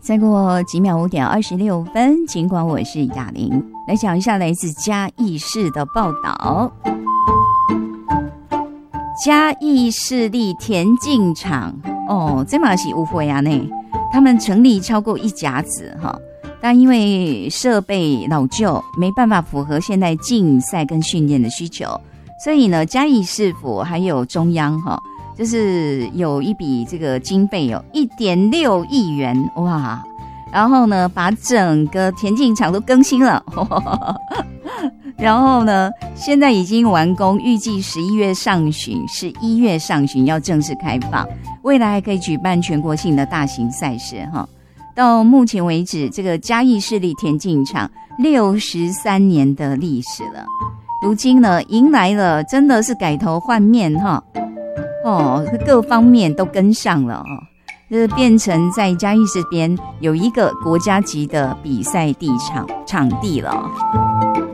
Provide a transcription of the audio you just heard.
再过几秒5:26，尽管我是雅玲，来讲一下来自嘉义市的报道。嘉义市立田径场这嘛是有会啊呢，他们成立超过1甲子哈，但因为设备老旧，没办法符合现代竞赛跟训练的需求，所以呢，嘉义市府还有中央哈，就是有一笔这个经费有1.6亿元哇，然后呢，把整个田径场都更新了。然后呢，现在已经完工，预计11月上旬要正式开放，未来还可以举办全国性的大型赛事哈。到目前为止，这个嘉义市立田径场63年的历史了，如今呢，迎来了真的是改头换面哈，各方面都跟上了就是变成在嘉义这边有一个国家级的比赛场地了。